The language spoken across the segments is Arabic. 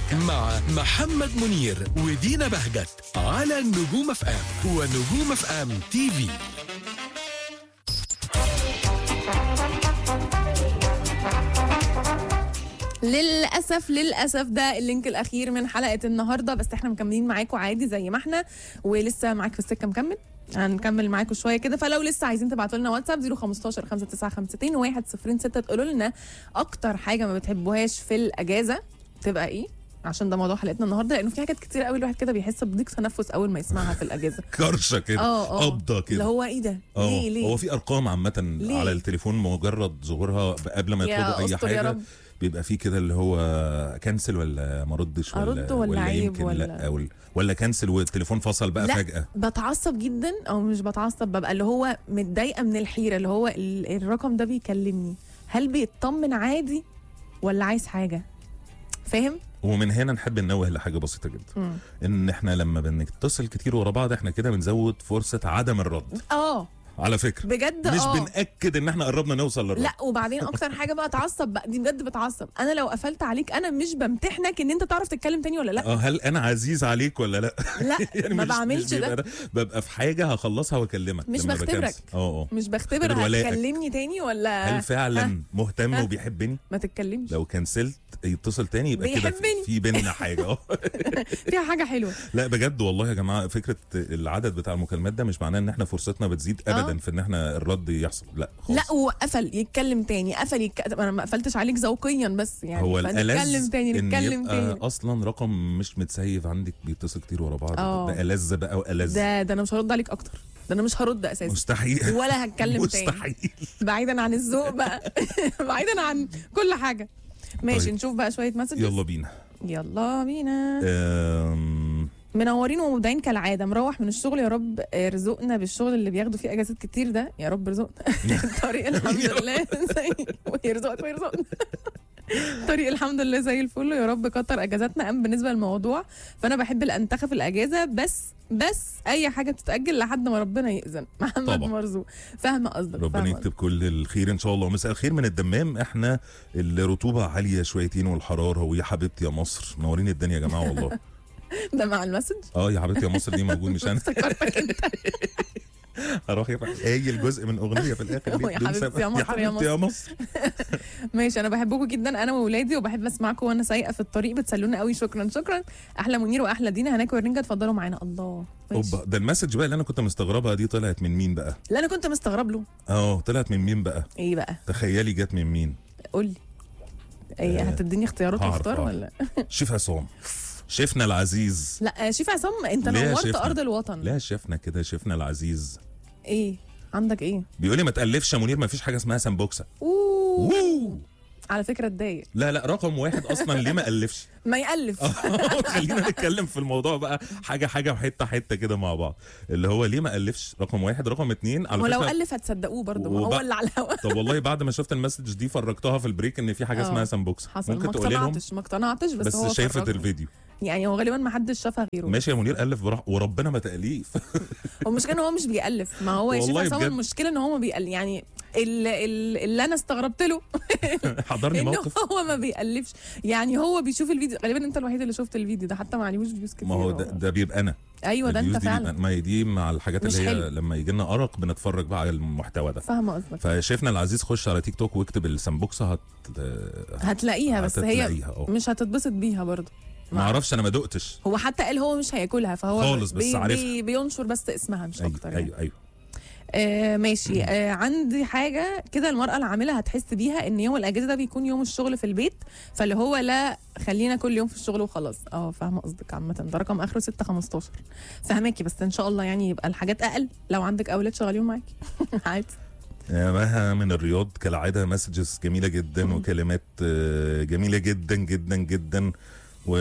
مع محمد منير ودينا بهجت على نجوم اف ام ونجوم اف ام تي في. للأسف ده اللينك الأخير من حلقة النهاردة، بس احنا مكملين معاكم عادي زي ما احنا، ولسه معاك في السكة هنكمل معاكم شوية كده. فلو لسه عايزين تبعتوا لنا واتساب 015 5952 106 تقولوا لنا أكتر حاجة ما بتحبوهاش في الأجازة تبقى إيه، عشان ده موضوع حلقتنا النهارده، لانه في حاجات كتير قوي الواحد كده بيحس بضيق تنفس اول ما يسمعها في الاجازه. كرشه كده، قبضه كده، اللي هو ايه ده؟ ليه هو في ارقام عامه على التليفون مجرد ظهورها قبل ما يطلبوا اي حاجه بيبقى في كده اللي هو كنسل ولا ما ردش ولا عيب ولا كنسل والتليفون فصل بقى فجأة. بتعصب جدا، او مش بتعصب، ببقى اللي هو متضايقه من الحيره، اللي هو الرقم ده بيكلمني، هل بيطمن عادي ولا عايز حاجه؟ فاهم؟ ومن هنا نحب ننوه لحاجه بسيطه جدا، ان احنا لما بنتصل كتير ورا بعض احنا كده بنزود فرصه عدم الرد. على فكره بجد مش بنأكد ان احنا قربنا نوصل للرد. لا، وبعدين اكتر حاجه بقى تعصب بقى، دي بجد بتعصب. انا لو قفلت عليك انا مش بمتحنك ان انت تعرف تتكلم تاني ولا لا. هل انا عزيز عليك ولا لا؟ لا يعني ما بعملش ده. ببقى في حاجه هخلصها واكلمك، مش بختبرك. مش بختبر هتكلمني تاني ولا هل فعلا مهتم وبيحبني. ما تتكلمش. لو كنسلت يتصل تاني يبقى كده في بيننا حاجه فيها حاجه حلوه. لا بجد والله يا جماعه، فكره العدد بتاع المكالمات ده مش معناه ان احنا فرصتنا بتزيد ابدا في ان احنا الرد يحصل، لا خالص. لا، وقفل يتكلم تاني، انا ما قفلتش عليك ذوقيا، بس يعني هو نتكلم تاني اصلا رقم مش متسيف عندك بيتصل كتير ورا بعض، ده ألذ بقى وألذ. ده انا مش هرد عليك اكتر، ده انا مش هرد اساسا، مستحيل، ولا هتكلم تاني، مستحيل. بعيدا عن الذوق بقى بعيدا عن كل حاجه. ماشي طيب. نشوف بقى شويه مسجز. يلا بينا. منورين ومبدعين كالعاده. مروح من الشغل، يا رب ارزقنا بالشغل اللي بياخدوا فيه اجازات كتير ده، يا رب ارزقنا طريق الحمد لله ويرزقنا طريق الحمد لله زي الفل، يا رب كتر اجازاتنا. بالنسبه للموضوع فانا بحب الانتخه في الاجازه، بس اي حاجه تتاجل لحد ما ربنا يأذن. محمد مرزوق. فاهمه قصدك، ربنا يكتب كل الخير ان شاء الله. مساء الخير من الدمام، احنا الرطوبه عاليه شويتين والحراره، ويا حبيبتي يا مصر منورين الدنيا يا جماعه والله. ده مع المسج؟ يا حبيبتي يا مصر دي موجود، مش انا افتكرتك انت هروح قايل جزء من اغنيه في الاخر. يا حبيبتي يا مصر ماشي. انا بحبكم جدا انا واولادي، وبحب اسمعكم وانا سايقه في الطريق، بتسلونا قوي. شكرا احلى منير واحلى دينا. هناك ورنجه، اتفضلوا معانا. الله اوبا، ده المسج بقى اللي انا كنت مستغربها دي طلعت من مين بقى؟ لا انا كنت مستغرب له. طلعت من مين بقى؟ ايه بقى؟ تخيلي جت من مين؟ قول لي. ايه هتديني اختيارات واختار ولا؟ شيف عصام، شيفنا العزيز. لا شيف عصام انت نورت ارض الوطن. لا شيفنا كده، شيفنا العزيز. ايه عندك ايه؟ بيقول لي ما تألفش يا منير، ما فيش حاجه اسمها سمبوكسه. على فكره اتضايق. لا رقم واحد اصلا ليه ما ألفش؟ ما يألف. خلينا نتكلم في الموضوع بقى حاجه وحته كده مع بعض، اللي هو ليه ما ألفش؟ رقم واحد. رقم اتنين، على ولو ألف هتصدقوه برضه، هو اللي على الهوا. طب والله بعد ما شفت المسج دي فرجتها في البريك ان في حاجه اسمها سمبوكسه. ممكن تقولي لهم؟ ما اقتنعتش بس هو شايفه الفيديو، يعني هو غالبا ما حدش شافها غيره. ماشي يا منير، ألف وربنا ما تأليف. المشكله ان هو مش بيألف، ما هو يا شيخ عصام المشكله ان هو ما بيألف، يعني اللي انا استغربت له حضرني موقف هو ما بيألفش، يعني هو بيشوف الفيديو. غالبا انت الوحيد اللي شفت الفيديو ده، حتى ما عليهوش فيوز كتير. ما هو ده بيبقى انا. ايوه ده انت فعلا. ما هي دي مع الحاجات اللي هي لما يجي لنا ارق بنتفرج بقى على المحتوى ده. فاهمه قصدك. فشيفنا العزيز خش على تيك توك واكتب السمبوكسه هتلاقيها، بس هي مش هتتبسط بيها برضه. ما اعرفش، انا ما دقتش. هو حتى قال هو مش هياكلها، فهو خالص، بس عارفها. بينشر بس اسمها مش اكتر يعني. ايوه ماشي. عندي حاجه كده، المراه العامله هتحس بيها ان يوم الاجازه ده بيكون يوم الشغل في البيت، فاللي هو لا خلينا كل يوم في الشغل وخلاص. فاهمه قصدك. عامه ده رقم اخره 615. فهماكي، بس ان شاء الله يعني يبقى الحاجات اقل لو عندك اولاد شغالين معاكي. عادي. مها من الرياض كالعاده، مسجز جميله جدا وكلمات جميله جدا جدا جدا، و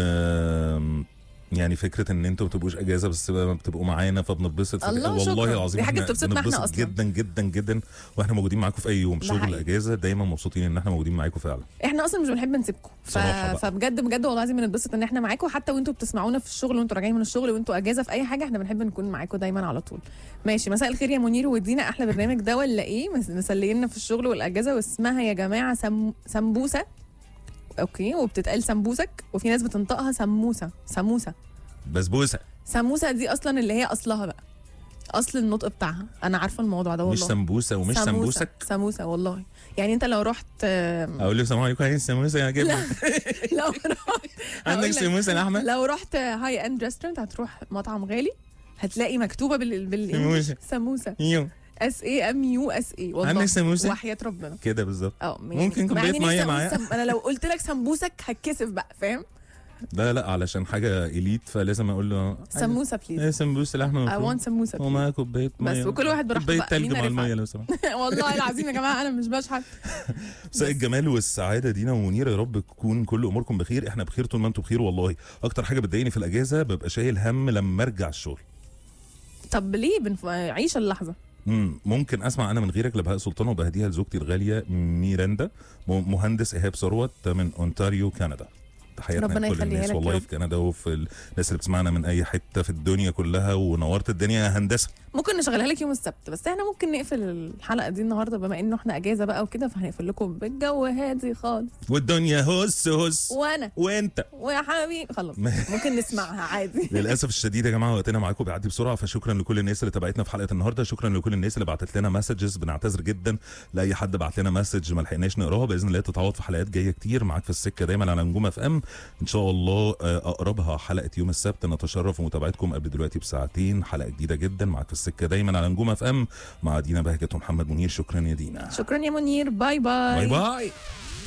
يعني فكره ان انتوا ما بتبقوش اجازه بس بتبقوا معانا فبنتبسط. والله العظيم دي حاجه بتبسطنا احنا اصلا جدا جدا جدا، واحنا موجودين معاكم في اي يوم شغل اجازه، دايما مبسوطين ان احنا موجودين معاكم فعلا. احنا اصلا مش بنحب نسيبكم، فبجد والله العظيم بنتبسط ان احنا معاكم، حتى وانتوا بتسمعونا في الشغل وانتوا راجعين من الشغل وانتوا اجازه في اي حاجه، احنا بنحب نكون معاكم دايما على طول. ماشي. مساء الخير يا منير ودينا، احلى برنامج ده ولا ايه؟ مسلينا في الشغل والاجازه، واسمها يا جماعه سمبوسه. اوكي، وبتتقال سمبوسك، وفي ناس بتنطقها سموسه. بسبوسه. سموسه دي اصلا اللي هي اصلها بقى، اصل النطق بتاعها انا عارفه الموضوع ده والله. مش سمبوسه ومش سمبوسك. سموسه والله. يعني انت لو رحت اقول له السلام عليكم، عايز سموسه يا جبنه. لو رحت عندك سموسه لحمه. لو رحت هاي اند ريستورانت هتروح مطعم غالي هتلاقي مكتوبه بالانجلش سموسه. SAMUSA والله. عندك سموسه وحياة ربنا كده بالظبط. ممكن كوبايه ميه معايا. انا لو قلت لك سمبوسك هتكسف بقى، فاهم؟ لا علشان حاجه اليت فلازم اقول له سموسه بليز. سمبوسه لحمه I want سموسه ومعاها كوبايه ميه بس، وكل واحد براحته كوبايه بقى. تلج مع الميه لو سمحت. والله العظيم يا جماعه انا مش بشحت. مساء الجمال والسعاده دينا ومنير، يا رب تكون كل اموركم بخير. احنا بخير طول ما انتم بخير والله. اكتر حاجه بتضايقني في الاجازه ببقى شايل هم لما ارجع الشغل. طب ليه عيش اللحظه. ممكن اسمع انا من غيرك لبهاء سلطان، وبهديها لزوجتي الغاليه ميراندا، مهندس ايهاب ثروت من اونتاريو كندا. تحياتنا لكل الناس والله في كندا وفي الناس اللي بتسمعنا من اي حته في الدنيا كلها، ونورت الدنيا يا هندسه. ممكن نشغلها لك يوم السبت، بس احنا ممكن نقفل الحلقه دي النهارده بما انه احنا اجازه بقى وكده، فهنقفل لكم بالجو هادي خالص والدنيا هس وانا وانت ويا حبيبي خلاص. ممكن نسمعها عادي. للاسف الشديد يا جماعه وقتنا معاكم بيعدي بسرعه، فشكرا لكل الناس اللي تابعتنا في حلقه النهارده. شكرا لكل الناس اللي بعتت لنا مسجز. بنعتذر جدا لاي حد بعت لنا مسج ما لحقناش نقراها. باذن الله تتعوض في حلقات جايه كتير. معاك في السكه دايما على نجوم FM ان شاء الله. اقربها حلقه يوم السبت. نتشرف بمتابعتكم قبل دلوقتي بساعتين، حلقه جديده جدا. معاك في السكه دايما على نجوم FM مع دينا بهجت ومحمد منير. شكرا يا دينا. شكرا يا منير. باي باي. باي باي.